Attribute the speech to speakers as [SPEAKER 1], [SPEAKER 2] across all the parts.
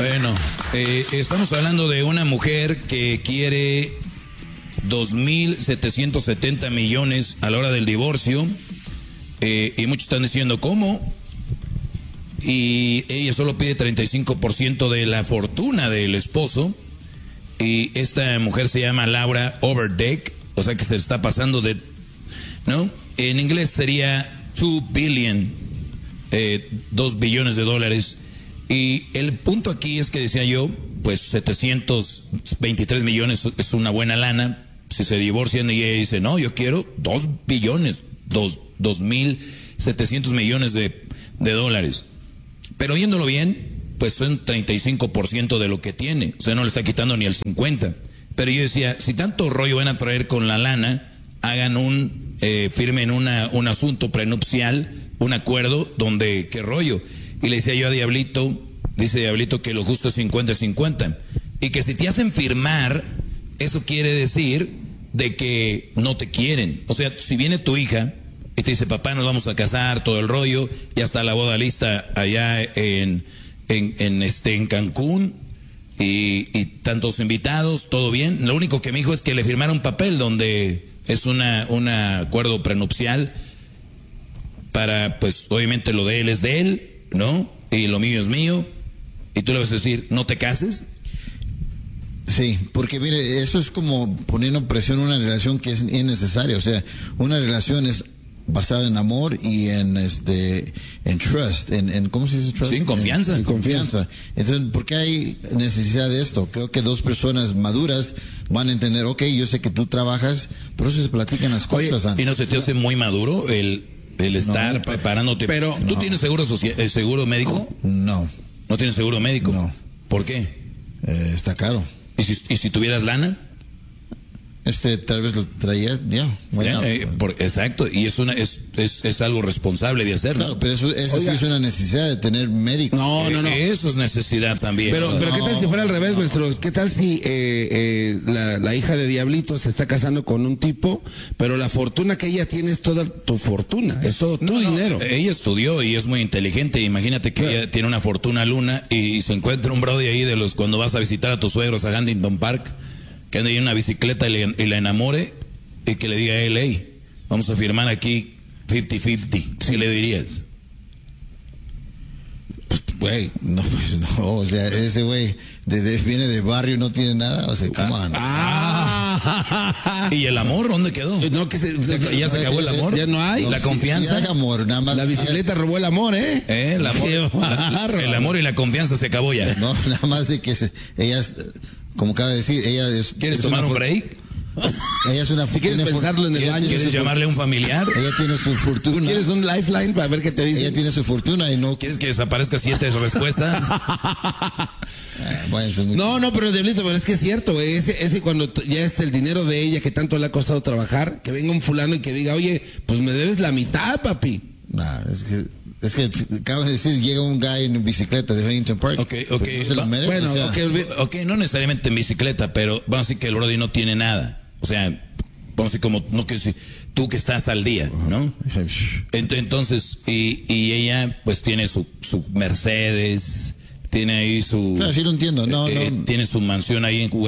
[SPEAKER 1] Bueno, estamos hablando de una mujer que quiere 2.770 millones a la hora del divorcio. Y muchos están diciendo, ¿cómo? Y ella solo pide 35% de la fortuna del esposo. Y esta mujer se llama Laura Overdeck, o sea que se está pasando de, ¿no? En inglés sería 2 billion, 2 billones de dólares. Y el punto aquí es que decía yo, pues 723 millones es una buena lana. Si se divorcian y ella dice, no, yo quiero 2 billones, 2.700 millones de dólares. Pero oyéndolo bien, pues son 35% de lo que tiene. O sea, no le está quitando ni el 50%. Pero yo decía, si tanto rollo van a traer con la lana, hagan firmen un asunto prenupcial, un acuerdo donde, ¿qué rollo? Y le decía yo a Diablito, dice Diablito que lo justo es 50-50. Y que si te hacen firmar, eso quiere decir de que no te quieren. O sea, si viene tu hija y te dice, papá, nos vamos a casar, todo el rollo, ya está la boda lista allá en Cancún, y tantos invitados, todo bien. Lo único que me dijo es que le firmara un papel donde es un acuerdo prenupcial para, pues, obviamente lo de él es de él, ¿no? Y lo mío es mío. Y tú le vas a decir, ¿no te cases?
[SPEAKER 2] Sí, porque mire, eso es como poniendo presión en una relación que es innecesaria. O sea, una relación es basada en amor y en trust, en ¿cómo se dice trust?
[SPEAKER 1] Sí, en confianza.
[SPEAKER 2] En confianza. Entonces, ¿por qué hay necesidad de esto? Creo que dos personas maduras van a entender, ok, yo sé que tú trabajas, pero eso se platican las cosas antes.
[SPEAKER 1] ¿Y no se te hace muy maduro el estar preparándote?
[SPEAKER 3] Pero
[SPEAKER 1] ¿tú tienes seguro médico?
[SPEAKER 2] No.
[SPEAKER 1] ¿No tienes seguro médico?
[SPEAKER 2] No.
[SPEAKER 1] ¿Por qué?
[SPEAKER 2] Está caro.
[SPEAKER 1] ¿Y si tuvieras lana?
[SPEAKER 2] Tal vez lo traías, ya.
[SPEAKER 1] Exacto, y es algo responsable de hacerlo.
[SPEAKER 2] Claro, pero eso sí es una necesidad de tener médico.
[SPEAKER 3] No.
[SPEAKER 1] Eso es necesidad también.
[SPEAKER 3] Pero ¿qué tal si fuera al revés, maestro? ¿Qué tal si la hija de Diablito se está casando con un tipo, pero la fortuna que ella tiene es toda tu fortuna, es todo tu dinero?
[SPEAKER 1] Ella estudió y es muy inteligente. Imagínate que ella tiene una fortuna luna y se encuentra un brody ahí de los cuando vas a visitar a tus suegros a Huntington Park, que ande en una bicicleta y la enamore, y que le diga a él, hey, vamos a firmar aquí 50-50. ¿Sí le dirías?
[SPEAKER 2] Pues, güey, no, o sea, ese güey viene de barrio y no tiene nada, o sea, come on.
[SPEAKER 1] ¿Y el amor dónde quedó?
[SPEAKER 3] No,
[SPEAKER 1] ¿Ya se acabó el amor?
[SPEAKER 3] Ya no hay.
[SPEAKER 1] ¿La confianza?
[SPEAKER 2] Sí, amor, nada más.
[SPEAKER 3] La bicicleta robó el amor, ¿eh?
[SPEAKER 1] El amor y la confianza se acabó ya.
[SPEAKER 2] No, nada más de que ella, como acaba de decir, ella es...
[SPEAKER 1] ¿Quieres tomar un break?
[SPEAKER 2] Ella es una...
[SPEAKER 3] Si quieres pensarlo en el baño.
[SPEAKER 1] ¿Quieres llamarle a un familiar?
[SPEAKER 2] Ella tiene su fortuna.
[SPEAKER 3] ¿Quieres un lifeline para ver qué te dice?
[SPEAKER 2] Ella tiene su fortuna y no...
[SPEAKER 1] ¿Quieres que desaparezca 7 respuestas?
[SPEAKER 3] No, pero Diablito, pero es que es cierto, güey. Es que cuando ya está el dinero de ella que tanto le ha costado trabajar, que venga un fulano y que diga, oye, pues me debes la mitad, papi.
[SPEAKER 2] Nah, es que acabas de decir, llega un guy en bicicleta de Huntington Park.
[SPEAKER 1] Ok.
[SPEAKER 2] No se lo merece,
[SPEAKER 1] bueno,
[SPEAKER 2] o sea,
[SPEAKER 1] ok, no necesariamente en bicicleta, pero vamos a decir que el brody no tiene nada. O sea, vamos a decir como, no que si tú que estás al día, ¿no? Entonces, y ella pues tiene su Mercedes, tiene ahí su...
[SPEAKER 2] Claro, sí lo entiendo, no.
[SPEAKER 1] Tiene su mansión ahí en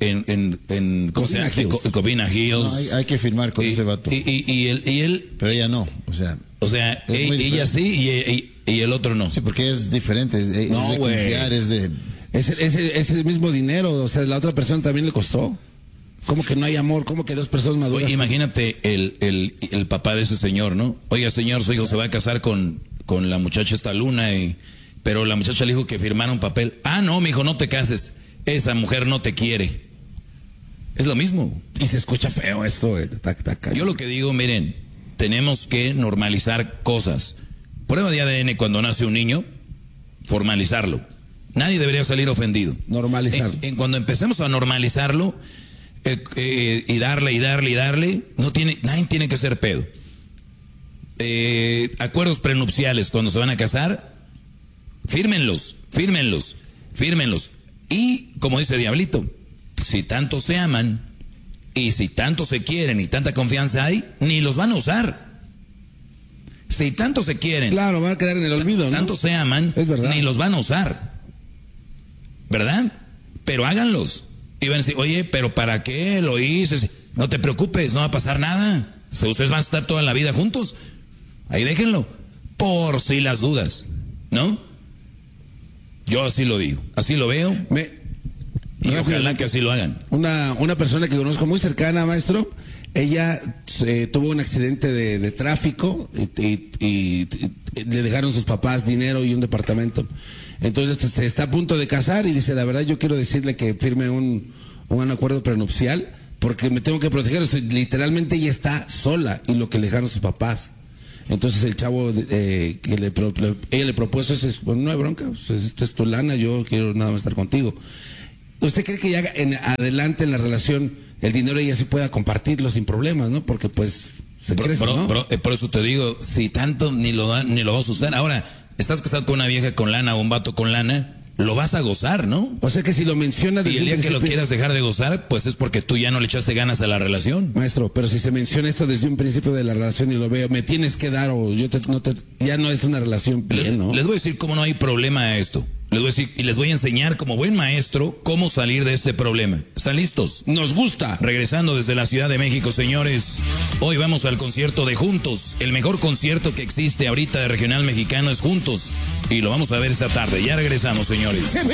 [SPEAKER 1] Covina Hills.
[SPEAKER 2] No, hay que firmar con ese vato.
[SPEAKER 1] Y él...
[SPEAKER 2] Pero ella no, o sea...
[SPEAKER 1] ella sí y el otro no.
[SPEAKER 2] Sí, porque es diferente, es de confiar, es de...
[SPEAKER 3] Es el mismo dinero, o sea, la otra persona también le costó. ¿Cómo que no hay amor? ¿Cómo que dos personas maduras?
[SPEAKER 1] Oye, imagínate el papá de ese señor, ¿no? Oiga, señor, su hijo se va a casar con la muchacha esta Luna, pero la muchacha le dijo que firmara un papel. Ah, no, mijo, no te cases. Esa mujer no te quiere. Es lo mismo.
[SPEAKER 3] Y se escucha feo eso.
[SPEAKER 1] Yo lo que digo, miren, tenemos que normalizar cosas. Prueba de ADN cuando nace un niño, formalizarlo. Nadie debería salir ofendido.
[SPEAKER 3] Normalizarlo.
[SPEAKER 1] Cuando empecemos a normalizarlo, y darle, nadie tiene que ser pedo. Acuerdos prenupciales cuando se van a casar, fírmenlos. Y como dice Diablito, si tanto se aman y si tanto se quieren y tanta confianza hay, ni los van a usar. Si tanto se quieren,
[SPEAKER 3] claro, van a quedar en el olvido, ¿no?
[SPEAKER 1] Tanto se aman,
[SPEAKER 3] es verdad,
[SPEAKER 1] ni los van a usar. ¿verdad? Pero háganlos. Y van a decir, oye, pero ¿para qué lo hice? No te preocupes, no va a pasar nada. Ustedes van a estar toda la vida juntos. Ahí déjenlo. Por si las dudas, ¿no? Yo así lo digo, así lo veo. Y ojalá que así lo hagan.
[SPEAKER 3] Una persona que conozco muy cercana, maestro, ella tuvo un accidente de tráfico y le dejaron sus papás dinero y un departamento. Entonces se está a punto de casar y dice, la verdad yo quiero decirle que firme un acuerdo prenupcial porque me tengo que proteger. O sea, literalmente ella está sola y lo que le dejaron sus papás. Entonces el chavo ella le propuso eso, bueno, no hay bronca, pues, esta es tu lana, yo quiero nada más estar contigo. ¿Usted cree que ya adelante en la relación el dinero ella sí pueda compartirlo sin problemas, no? Porque pues se crece, ¿no?
[SPEAKER 1] Por eso te digo, si tanto ni lo vas a usar. Ahora, estás casado con una vieja con lana o un vato con lana, lo vas a gozar, ¿no?
[SPEAKER 3] O sea que si lo menciona desde
[SPEAKER 1] y el día que lo quieras dejar de gozar, pues es porque tú ya no le echaste ganas a la relación.
[SPEAKER 3] Maestro, pero si se menciona esto desde un principio de la relación y lo veo, me tienes que dar o ya no es una relación bien, ¿no?
[SPEAKER 1] Les voy a decir cómo no hay problema a esto. Les voy a decir y les voy a enseñar como buen maestro cómo salir de este problema. ¿Están listos?
[SPEAKER 3] Nos gusta.
[SPEAKER 1] Regresando desde la Ciudad de México, señores. Hoy vamos al concierto de Juntos. El mejor concierto que existe ahorita de regional mexicano es Juntos. Y lo vamos a ver esta tarde. Ya regresamos, señores.